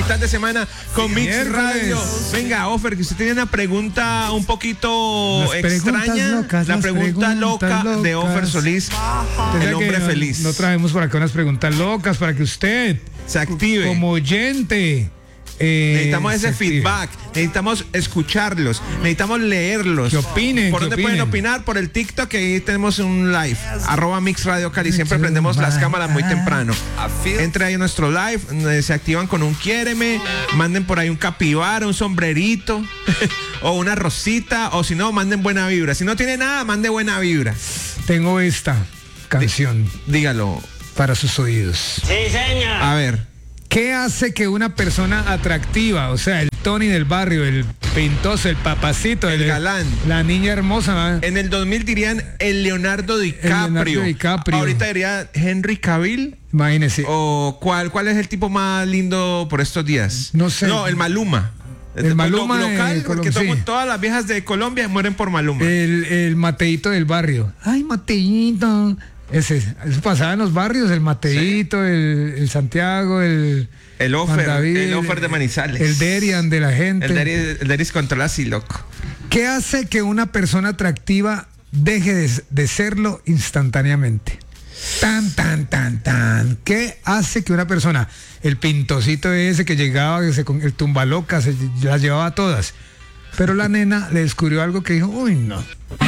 mitad de semana con Mix miércoles. Radio. Venga, Ofer, que usted tiene una pregunta un poquito Las preguntas extraña. locas, la las pregunta loca preguntas de Ofer locas. Solís, el hombre Que feliz. No traemos por acá unas preguntas locas para que usted, Se active. como oyente, Necesitamos ese se active. feedback, necesitamos escucharlos, necesitamos leerlos. Que opinen, ¿Por que dónde pueden opinen. opinar? Por el TikTok, que ahí tenemos un live, @Mix Radio Cali. Siempre prendemos las cámaras muy temprano. Entre ahí en nuestro live, se activan con un quiéreme, manden por ahí un capibara, un sombrerito, o una rosita, o si no, manden buena vibra. Si no tiene nada, mande buena vibra. Tengo esta canción Dígalo. para sus oídos. A ver. ¿Qué hace que una persona atractiva, o sea, el Tony del barrio, el pintoso, el papacito, El galán. la niña hermosa, ¿eh? En el 2000 dirían el Leonardo DiCaprio. Leonardo DiCaprio. Ahorita diría Henry Cavill. Imagínese. ¿O cuál es el tipo más lindo por estos días? No sé. No, el Maluma. El Maluma de local, porque Colombia, sí. todas las viejas de Colombia mueren por Maluma. El Mateito del barrio. Ay, Mateito. Eso pasaba en los barrios, el Mateito, el Santiago, el Ofer, Juan David, el Ofer de Manizales. el Derian de la gente. El Deris controla así, loco. ¿Qué hace que una persona atractiva deje de serlo instantáneamente? Tan. ¿Qué hace que una persona, el pintosito ese que llegaba, con el tumbaloca, se las llevaba todas? Pero la nena le descubrió algo que dijo, uy, no.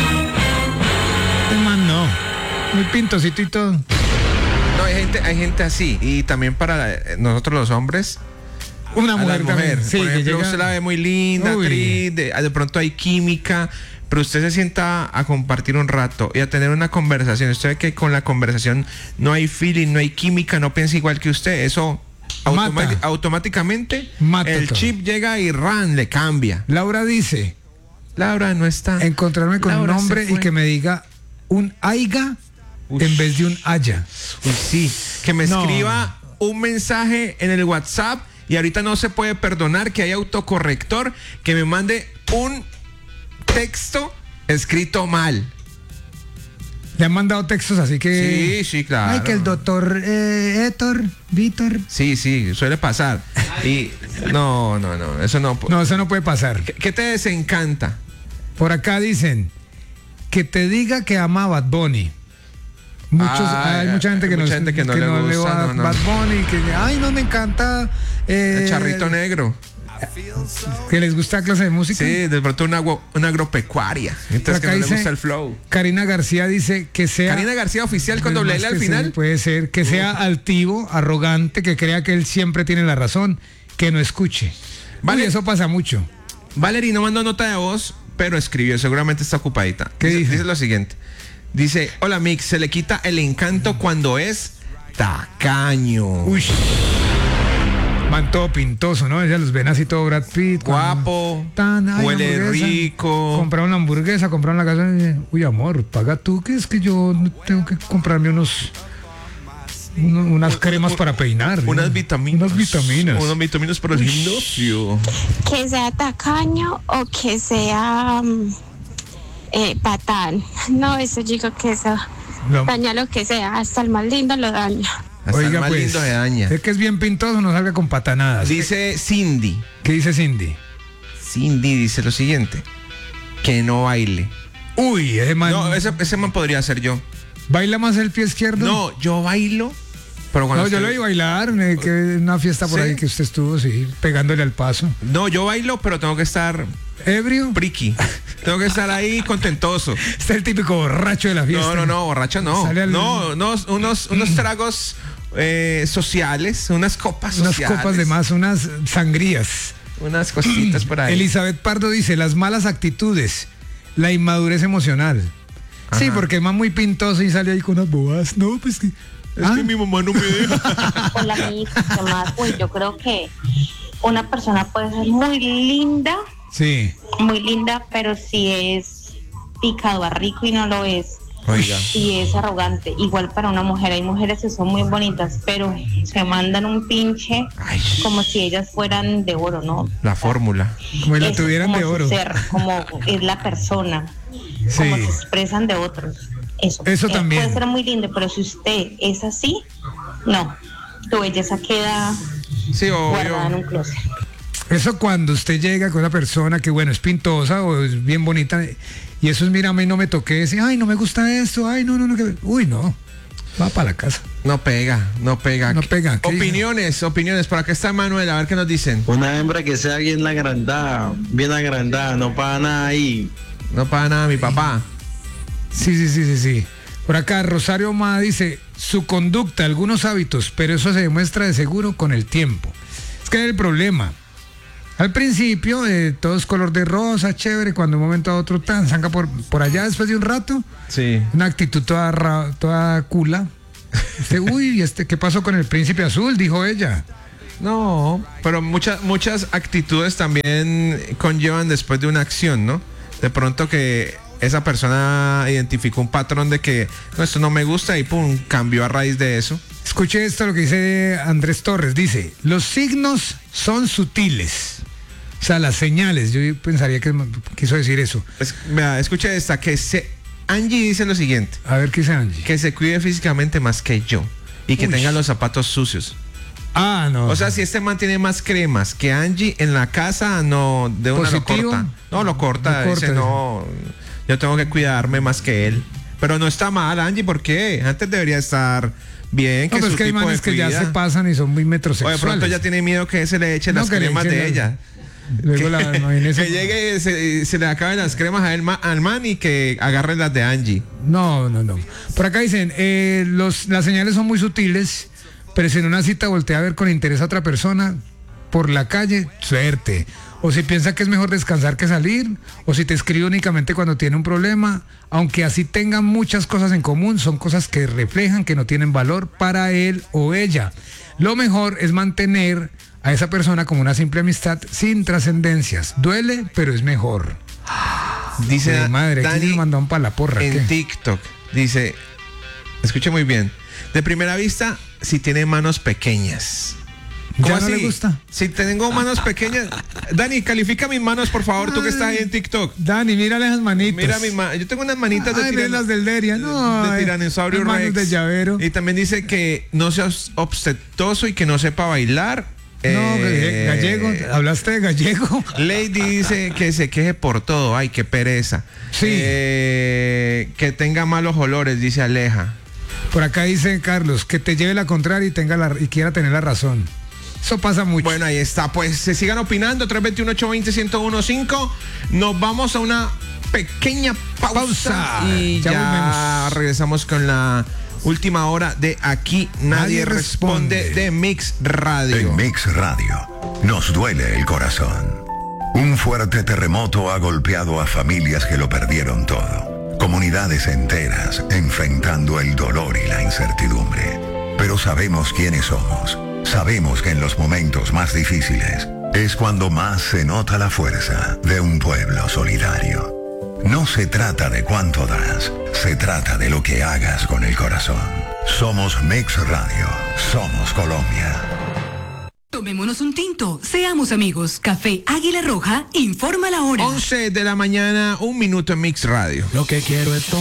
Man, no. Muy pintosito y todo. No, hay gente así. Y también para nosotros los hombres. Una A la mujer también. mujer. Sí, Por que ejemplo, llega- usted la ve muy linda, Uy. actriz, de pronto hay química, pero usted se sienta a compartir un rato y a tener una conversación. Usted ve que con la conversación no hay feeling, no hay química, no piensa igual que usted. Eso Mata. automáticamente Mata el todo. chip llega y le cambia. Laura dice, Laura no está. encontrarme con Laura un hombre se y fue. que me diga un aiga Ush. en vez de un haya. Uy, sí, que me No. escriba un mensaje en el WhatsApp y ahorita no se puede perdonar que hay autocorrector, que me mande un texto escrito mal. Le han mandado textos así que... Sí, claro. Ay, que el doctor Víctor. Sí, suele pasar. Y no, eso no. No, eso no puede pasar. ¿Qué te desencanta? Por acá dicen que te diga que ama a Bad Bunny. Hay mucha gente que, hay mucha gente que no le gusta, va a no. Bad Bunny, que ay, no me encanta El charrito negro. que les gusta la clase de música. Sí, de pronto una agropecuaria. Entonces que acá no le dice- gusta el flow. Karina García dice que sea Karina García oficial con doble L al que final. sí, puede ser que sea altivo, arrogante, que crea que él siempre tiene la razón, que no escuche. Vale. Uy, eso pasa mucho. Valerie no mandó nota de voz, pero escribió, seguramente está ocupadita. ¿Qué dice? Dice lo siguiente. Dice, hola Mix, se le quita el encanto cuando es tacaño. Uy. Man todo pintoso, ¿no? Ya los ven así todo Brad Pitt. Guapo, Ay, huele hamburguesa. rico. Compraron la hamburguesa, compraron la casa y dice, uy, amor, paga tú, que es que yo no tengo que comprarme unas cremas para peinar. Unas ¿no? vitaminas. Unas vitaminas. Unas vitaminas para el gimnasio. Que sea tacaño o que sea patán. No, eso yo digo que eso Lo- daña lo que sea, hasta el más lindo lo daña. Hasta el más pues, lindo se daña. es que es bien pintoso, no salga con patanadas. Dice Cindy. ¿Qué dice Cindy? Cindy dice lo siguiente. Que no baile. Uy, ese man. No, ese man podría ser yo. ¿Baila más el pie izquierdo? No, yo bailo. Pero cuando No, yo estoy- lo vi bailar, que una fiesta por ¿Sí? ahí que usted estuvo, sí, pegándole al paso. No, yo bailo, pero tengo que estar ¿Ebrio? priqui. Tengo que estar ahí contentoso. Este es el típico borracho de la fiesta. No, borracho no. Sale al- No, unos tragos sociales, unas copas Unas sociales. copas de más, unas sangrías. Unas cositas por ahí. Elizabeth Pardo dice, las malas actitudes, la inmadurez emocional. Sí, Ajá. porque es más muy pintoso y sale ahí con unas bobadas. No, pues que... Es que mi mamá no me deja. Hola, mi más. Uy, yo creo que una persona puede ser muy linda, Sí. pero si es picado a rico y no lo es, Oiga. si es arrogante, igual para una mujer, hay mujeres que son muy bonitas, pero se mandan un pinche Ay, como si ellas fueran de oro, ¿no? la fórmula. Como si la Eso es tuvieran como de su oro. ser, como es la persona, como se Sí. expresan de otros. Eso también. Puede ser muy lindo, pero si usted es así, no, tu belleza queda Sí, guardada en obvio. un closet. Eso cuando usted llega con una persona que, bueno, es pintosa o es bien bonita, y eso es, mira, a mí no me toqué, ese, ay, no me gusta esto, ay, no, uy, no, va para la casa. No pega. No pega, ¿qué Opiniones. Por acá está Manuel, a ver qué nos dicen. Una hembra que sea bien agrandada, no para nada ahí. No para nada, mi papá. Sí. Por acá, Rosario Ma dice, su conducta, algunos hábitos, pero eso se demuestra de seguro con el tiempo. Es que es el problema. Al principio, todo es color de rosa, chévere, cuando de un momento a otro tan zanca por allá, después de un rato, Sí. una actitud toda cula. Uy, ¿qué pasó con el príncipe azul? Dijo ella. No, pero muchas actitudes también conllevan después de una acción, ¿no? De pronto que esa persona identificó un patrón de que no, esto no me gusta y pum, cambió a raíz de eso. Escuche esto, lo que dice Andrés Torres. Dice, los signos son sutiles. O sea, las señales. Yo pensaría que quiso decir eso. Vea, escuche esta, Angie dice lo siguiente: A ver qué dice Angie. que se cuide físicamente más que yo y que Uy. tenga los zapatos sucios. Ah, no. O sea, si este man tiene más cremas que Angie en la casa, no, de una lo ¿Positivo? corta. No, lo corta, Lo dice, corta, no, yo tengo que cuidarme más que él. Pero no está mal, Angie, ¿por qué? Antes debería estar bien, No, que pero su es que hay tipo de manes que ya vida. se pasan y son muy O de metrosexuales. pronto ya tiene miedo que se le echen No, las que le cremas echen de las- ella. Luego imagínese. Que llegue y se le acaben las cremas al man y que agarren las de Angie. No. Por acá dicen, las señales son muy sutiles, pero si en una cita voltea a ver con interés a otra persona por la calle, suerte. O si piensa que es mejor descansar que salir, o si te escribe únicamente cuando tiene un problema, aunque así tengan muchas cosas en común, son cosas que reflejan que no tienen valor para él o ella. Lo mejor es mantener a esa persona como una simple amistad sin trascendencias. Duele, pero es mejor. Dice Uy, madre, aquí Dani nos mandaron para la porra. en ¿qué? TikTok. Dice, escuche muy bien. De primera vista, si tiene manos pequeñas. ¿Ya no le gusta? Si tengo manos pequeñas. Dani, califica mis manos, por favor, tú que estás ahí en TikTok. Dani, mírale esas manitas. Mira mis manos. Yo tengo unas manitas Ay, ve las del Deria. No, de tiranosaurio las manos Rex. de llavero. Y también dice que no sea obstetroso y que no sepa bailar. No, gallego. ¿Hablaste de gallego? Lady dice que se queje por todo. Ay, qué pereza. Sí. Que tenga malos olores, dice Aleja. Por acá dice Carlos, que te lleve la contraria y quiera tener la razón. Eso pasa mucho. Bueno, ahí está. Pues se sigan opinando. 321-820-1015. Nos vamos a una pequeña pausa. Y Ya ya volvemos. regresamos con la última hora de Aquí Nadie Nadie responde responde. de Mix Radio. En Mix Radio nos duele el corazón. Un fuerte terremoto ha golpeado a familias que lo perdieron todo. Comunidades enteras enfrentando el dolor y la incertidumbre. Pero sabemos quiénes somos. Sabemos que en los momentos más difíciles es cuando más se nota la fuerza de un pueblo solidario. No se trata de cuánto das, se trata de lo que hagas con el corazón. Somos Mix Radio, somos Colombia. Tomémonos un tinto, seamos amigos. Café Águila Roja informa la hora. 11 de la mañana, 1 minuto en Mix Radio. Lo que quiero es todo.